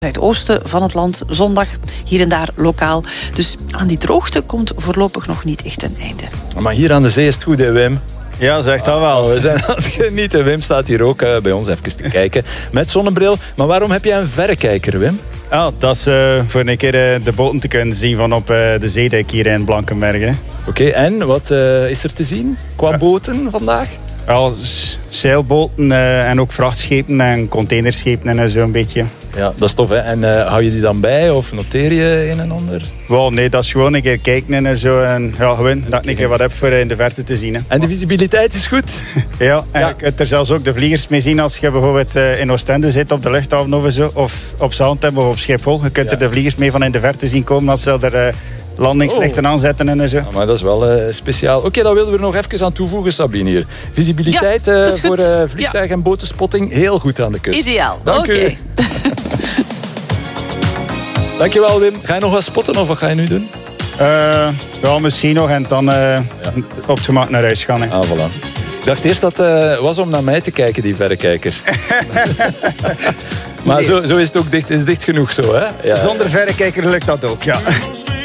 het oosten van het land, zondag hier en daar lokaal. Dus aan die droogte komt voorlopig nog niet echt een einde. Maar hier aan de zee is het goed, hè, Wim? Ja, zeg dat wel. We zijn aan het genieten. Wim staat hier ook bij ons even te kijken met zonnebril. Maar waarom heb jij een verrekijker, Wim? Ja, dat is voor een keer de boten te kunnen zien van op de zeedijk hier in Blankenberg. Oké, en wat is er te zien qua boten vandaag? Ja, zeilboten en ook vrachtschepen en containerschepen en zo'n beetje. Ja, dat is tof, hè? En hou je die dan bij of noteer je een en ander? Wel, nee, dat is gewoon een keer kijken en zo. En ja, gewoon dat ik een keer wat heb voor in de verte te zien. Hè. En de visibiliteit is goed? Ja, en je kunt er zelfs ook de vliegers mee zien als je bijvoorbeeld in Oostende zit op de luchthaven of zo. Of op Zaventem of op Schiphol. Je kunt er de vliegers mee van in de verte zien komen als ze er landingslichten aanzetten en zo. Ja, maar dat is wel speciaal. Oké, dat wilden we er nog even aan toevoegen, Sabine hier. Visibiliteit voor vliegtuig- en botenspotting heel goed aan de kust. Ideaal. Dank u. Dankjewel, Wim. Ga je nog wat spotten of wat ga je nu doen? Ja, misschien nog en dan op het gemak naar huis gaan. Hè. Ah, voilà. Ik dacht eerst dat was om naar mij te kijken, die verrekijker. Maar zo is het ook dicht genoeg zo, hè? Ja. Zonder verrekijker lukt dat ook, ja.